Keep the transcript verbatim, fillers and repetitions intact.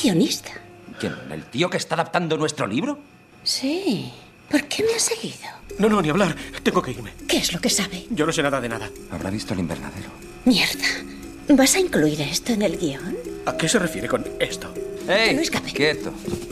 guionista. ¿Quién? ¿El tío que está adaptando nuestro libro? Sí. ¿Por qué me ha seguido? No, no, ni hablar. Tengo que irme. ¿Qué es lo que sabe? Yo no sé nada de nada. Habrá visto el invernadero. Mierda. ¿Vas a incluir esto en el guión? ¿A qué se refiere con esto? ¡Ey! Que no escape. Quieto.